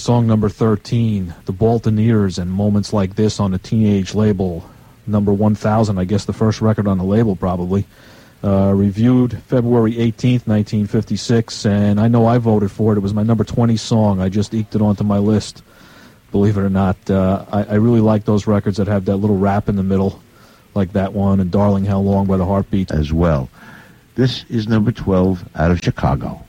song number 13, The Baltoneers and Moments Like This on the Teenage label, number 1000, I guess the first record on the label probably. Reviewed February 18th, 1956, and I know I voted for it. It was my number 20 song. I just eked it onto my list, believe it or not. I really like those records that have that little rap in the middle, like that one, and Darling How Long by the Heartbeat. As well. This is number 12 out of Chicago.